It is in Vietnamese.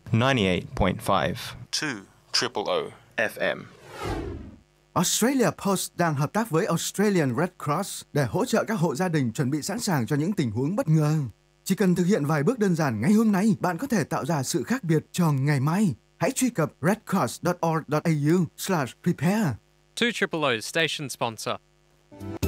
98.5 2 FM. Australia Post đang hợp tác với Australian Red Cross để hỗ trợ các hộ gia đình chuẩn bị sẵn sàng cho những tình huống bất ngờ. Chỉ cần thực hiện vài bước đơn giản ngay hôm nay, bạn có thể tạo ra sự khác biệt cho ngày mai. Hãy truy cập redcross.org.au/prepare. 2 Station sponsor.